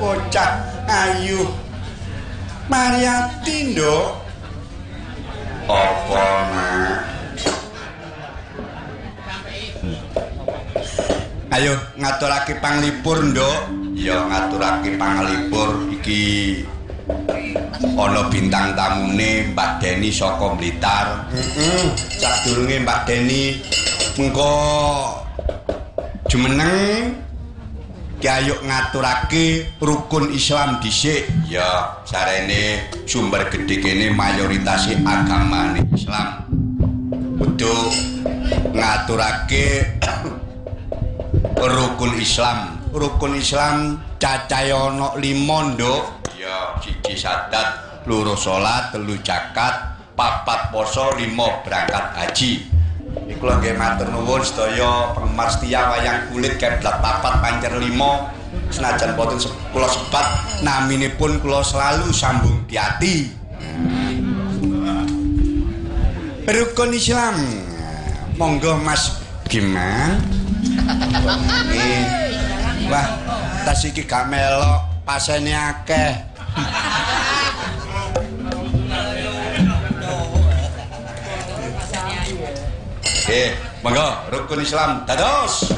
bocah ayu Mariati nduk. Apa mak? Ayo ngaturake panglipur nduk. Ya ngaturake panglipur iki ana bintang tamune Mbak Deni saka Blitar. Sadurunge Mbak Deni mengko jumeneng Kyayuk ngaturake rukun Islam dhisik. Ya sarene sumber gedhe kene mayoritas agamane Islam. Kudu ngaturake rukun Islam. Rukun Islam cacahe ana 5 nduk. Ya siji sadat, loro salat, telu zakat, 4 poso, 5 berangkat haji. Iku lho nggih matur nuwun sedaya penggemar setia wayang kulit keblat 4 pancer 5. Senajan boten kula sebat naminipun kula selalu sambung di ati. Rukun Islam. Monggo Mas Giman. Wah, tas iki gak melok, pasene akeh. Monggo rukun Islam dados